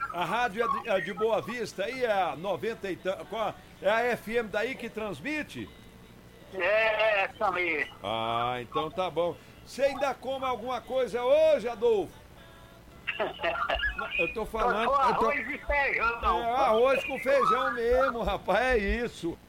A rádio é de Boa Vista, aí é a 90 e é a FM daí que transmite? É, também. Ah, então tá bom. Você ainda come alguma coisa hoje, Adolfo? Eu tô falando. Arroz e feijão. É arroz com feijão mesmo, rapaz, é isso.